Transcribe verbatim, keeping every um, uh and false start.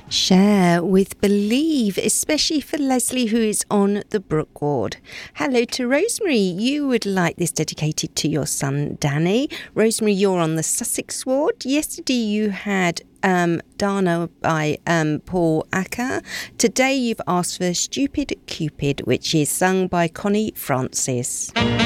Share with Believe, especially for Leslie, who is on the Brook ward. Hello to Rosemary. You would like this dedicated to your son, Danny. Rosemary, you're on the Sussex ward. Yesterday you had um, Dana by um, Paul Acker. Today you've asked for Stupid Cupid, which is sung by Connie Francis.